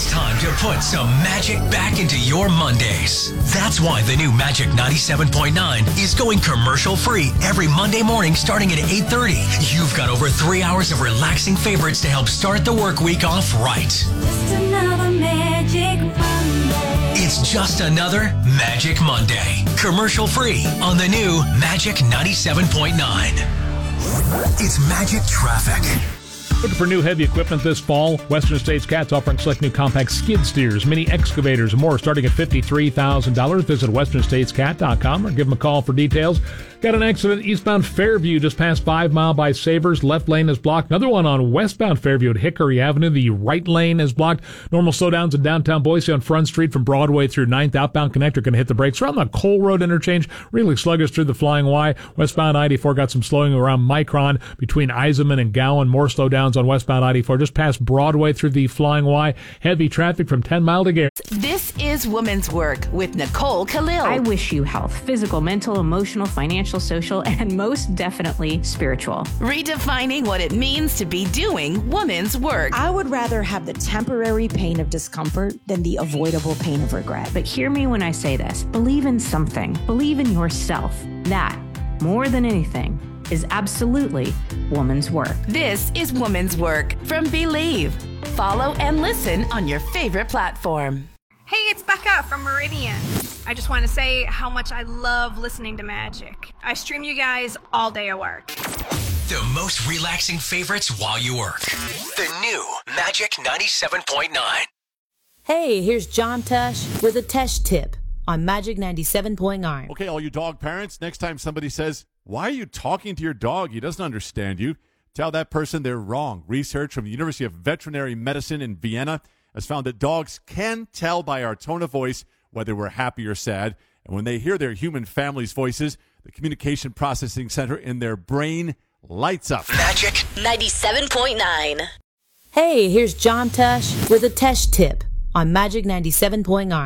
It's time to put some magic back into your Mondays. That's why the new Magic 97.9 is going commercial-free every Monday morning starting at 8:30. You've got over 3 hours of relaxing favorites to help start the work week off right. Just another Magic Monday. It's just another Magic Monday. Commercial-free on the new Magic 97.9. It's Magic Traffic. Looking for new heavy equipment this fall? Western States Cat's offering select new compact skid steers, mini excavators, and more starting at $53,000. Visit westernstatescat.com or give them a call for details. Got an accident eastbound Fairview just past 5 Mile by Savers. Left lane is blocked. Another one on westbound Fairview at Hickory Avenue. The right lane is blocked. Normal slowdowns in downtown Boise on Front Street from Broadway through 9th. Outbound connector going to hit the brakes. Around the Cole Road interchange, really sluggish through the Flying Y. Westbound I-84 got some slowing around Micron between Eisenman and Gowan. More slowdowns on westbound I-84 just past Broadway through the Flying Y. Heavy traffic from 10 Mile to Gary. This is Woman's Work with Nicole Khalil. I wish you health, physical, mental, emotional, financial, social, and most definitely spiritual. Redefining what it means to be doing woman's work. I would rather have the temporary pain of discomfort than the avoidable pain of regret. But hear me when I say this. Believe in something. Believe in yourself. That, more than anything, is absolutely woman's work. This is Woman's Work from Believe. Follow and listen on your favorite platform. Hey, it's Becca from Meridian. I just want to say how much I love listening to Magic. I stream you guys all day at work. The most relaxing favorites while you work. The new Magic 97.9. Hey, here's John Tesh with a Tesh tip on Magic 97.9. Okay, all you dog parents, next time somebody says, "Why are you talking to your dog? He doesn't understand you," tell that person they're wrong. Research from the University of Veterinary Medicine in Vienna has found that dogs can tell by our tone of voice whether we're happy or sad. And when they hear their human family's voices, the communication processing center in their brain lights up. Magic 97.9. Hey, here's John Tesh with a Tesh tip on Magic 97.9.